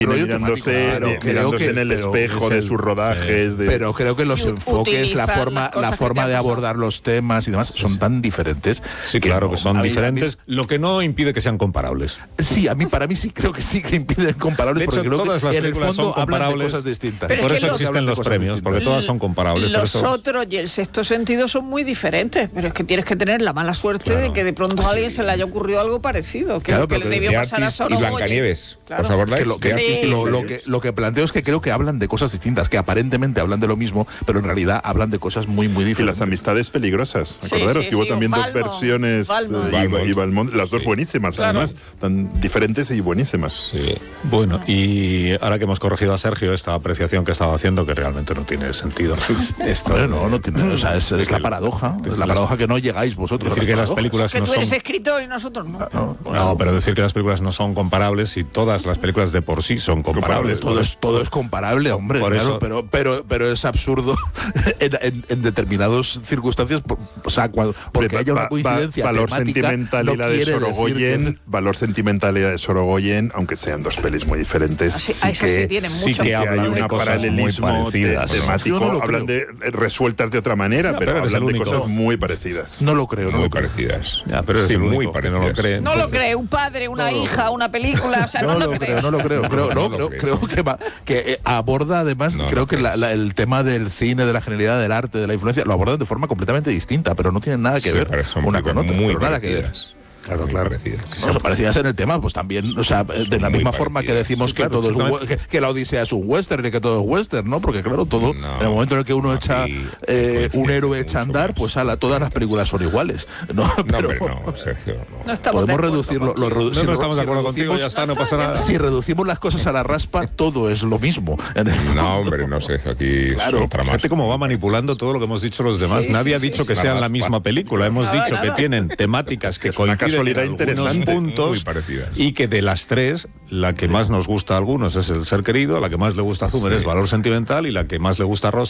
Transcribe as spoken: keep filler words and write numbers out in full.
mirándose, claro, de, mirándose que, en el pero, espejo de sus rodajes. Sí. De... Pero creo que los enfoques, la forma, la forma de abordar los temas y demás sí, son sí. tan diferentes. Sí, que claro, no, que son mí, diferentes, mí, lo que no impide que sean comparables. Sí, a mí para mí sí creo que sí que impiden comparables, de hecho, porque creo todas que las en el fondo son comparables, hablan de cosas distintas. Pero por eso los, existen los premios, distintas. Porque todas son comparables. Los eso... otros y el sexto sentido son muy diferentes, pero es que tienes que tener la mala suerte claro. de que de pronto a alguien sí. se le haya ocurrido algo parecido, que, claro, que le debió pasar a Sorogoyen. Y Blancanieves, claro. ¿os acordáis? Que lo, que sí. lo, lo, que, lo que planteo es que creo que hablan de cosas distintas, que aparentemente hablan de lo mismo, pero en realidad hablan de cosas muy, muy diferentes. Y las amistades peligrosas, acordaros sí, sí, que hubo sí, también dos Balmond, versiones, Balmond. Eh, Balmond. y Balmond, las dos sí. buenísimas, claro. además, tan diferentes y buenísimas. Sí. Bueno, y ahora que hemos corregido a Sergio esta apreciación que estaba haciendo, que realmente no tiene sentido. Esto no, no, no tiene, o sea, es, es la paradoja, es la paradoja que no llegáis vosotros. Decir que las películas que no tú eres son... escritor y nosotros no. No, no. no, pero decir que las películas no son comparables y todas las películas de por sí son comparables. Todo es, todo es comparable, hombre, por claro, eso, pero, pero, pero es absurdo en, en, en determinadas circunstancias, o sea, cuando, porque haya una coincidencia va, valor temática, sentimental no y la de Sorogoyen, que... valor sentimental y la de Sorogoyen, aunque sean dos pelis muy diferentes, sí, sí, sí que, tienen sí mucho que hay un paralelismo te, temático, no hablan de resueltas de otra manera, no, pero, pero hablan de cosas no. muy parecidas. No lo creo, no muy lo creo. parecidas. Ya, pero sí, muy parecidas. No lo cree. No lo cree, un padre, una no hija, una película, o sea, no, no lo, lo creo. creo. No lo creo, creo, no, creo, creo que, va, que aborda además, no, creo no que la, la, el tema del cine, de la genialidad del arte, de la influencia, lo abordan de forma completamente distinta, pero no tienen nada que sí, ver una con otra, muy pero nada que ver. Claro, muy claro. Parecidas. No, parecidas en el tema, pues también, o sea, de la misma forma que decimos sí, que claro, todo es, que, que la Odisea es un western y que todo es western, ¿no? Porque claro, todo, no, en el momento en el que uno echa eh, un héroe echa a andar, pues ala, todas las películas son iguales. No, pero, pero, no, no Sergio. No. No podemos reducirlo. Lo, lo, no, si no estamos si de acuerdo contigo, ya está, no pasa nada. Si reducimos las cosas a la raspa, todo es lo mismo. En el no, hombre, no sé, aquí claro. Fíjate cómo va manipulando todo lo que hemos dicho los demás. Sí, Nadie sí, ha dicho sí, que sí, sean la misma película. Hemos nada, dicho nada. que tienen temáticas que coinciden en algunos puntos y que de las tres, la que más nos gusta a algunos es El ser querido, la que más le gusta a Zumer sí. es Valor sentimental y la que más le gusta a Rosa